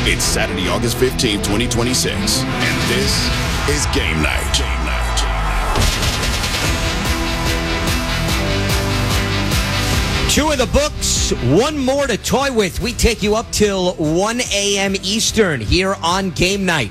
It's Saturday, August 15th, 2026, and this is Game Night. Two of the books, one more to toy with. We take you up till 1 a.m. Eastern here on Game Night.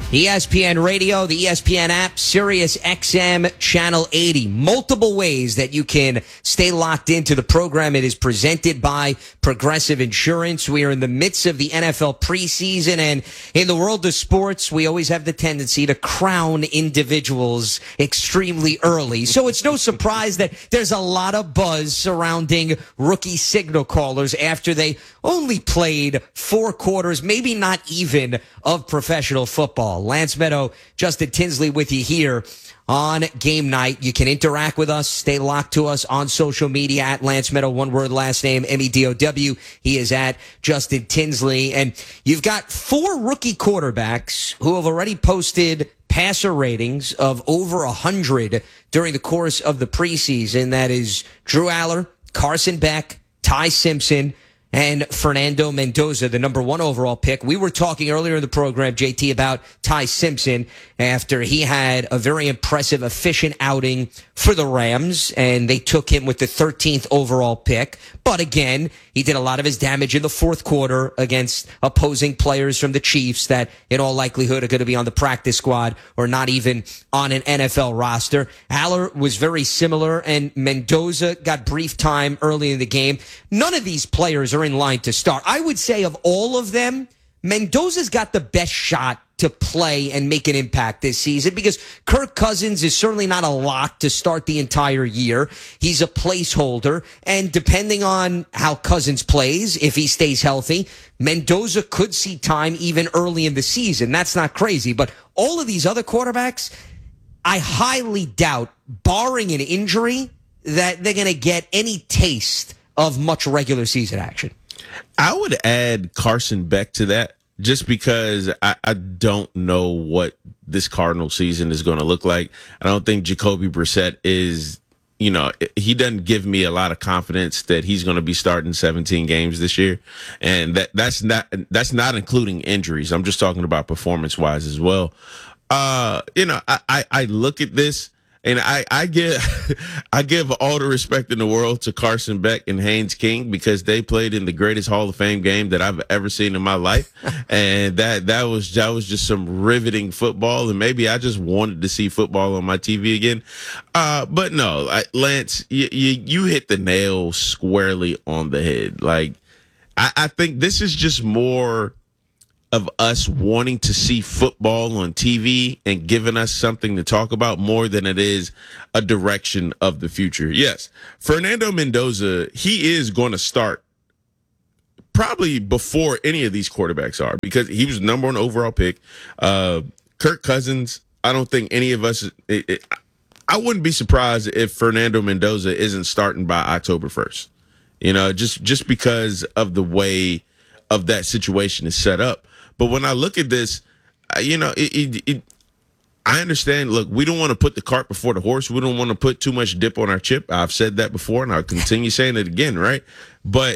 ESPN Radio, the ESPN app, Sirius XM, Channel 80. Multiple ways that you can stay locked into the program. It is presented by Progressive Insurance. We are in the midst of the NFL preseason, and in the world of sports, we always have the tendency to crown individuals extremely early. So it's no surprise that there's a lot of buzz surrounding rookie signal callers after they only played 4 quarters, maybe not even, of professional football. Lance Meadow, Justin Tinsley with you here on Game Night. You can interact with us, stay locked to us on social media at Lance Meadow, one word, last name, MEDOW. He is at Justin Tinsley. And you've got 4 rookie quarterbacks who have already posted passer ratings of over 100 during the course of the preseason. That is Drew Aller, Carson Beck, Ty Simpson, and Fernando Mendoza, the number 1 overall pick. We were talking earlier in the program, JT, about Ty Simpson after he had a very impressive, efficient outing for the Rams, and they took him with the 13th overall pick. But again, he did a lot of his damage in the 4th quarter against opposing players from the Chiefs that in all likelihood are going to be on the practice squad or not even on an NFL roster. Aller was very similar, and Mendoza got brief time early in the game. None of these players are in line to start. I would say of all of them, Mendoza's got the best shot to play and make an impact this season because Kirk Cousins is certainly not a lock to start the entire year. He's a placeholder, and depending on how Cousins plays, if he stays healthy, Mendoza could see time even early in the season. That's not crazy, but all of these other quarterbacks, I highly doubt, barring an injury, that they're going to get any taste of much regular season action. I would add Carson Beck to that just because I don't know what this Cardinal season is going to look like. I don't think Jacoby Brissett is, he doesn't give me a lot of confidence that he's going to be starting 17 games this year. And that's not including injuries. I'm just talking about performance wise as well. I look at this, and I give all the respect in the world to Carson Beck and Haynes King because they played in the greatest Hall of Fame game that I've ever seen in my life, and that was just some riveting football. And maybe I just wanted to see football on my TV again. But no, Lance, you hit the nail squarely on the head. Like I think this is just more of us wanting to see football on TV and giving us something to talk about more than it is a direction of the future. Yes, Fernando Mendoza, he is going to start probably before any of these quarterbacks are because he was number 1 overall pick. Kirk Cousins, I don't think any of us, I wouldn't be surprised if Fernando Mendoza isn't starting by October 1st, just because of the way of that situation is set up. But when I look at this, I understand, look, we don't want to put the cart before the horse. We don't want to put too much dip on our chip. I've said that before, and I'll continue saying it again, right? But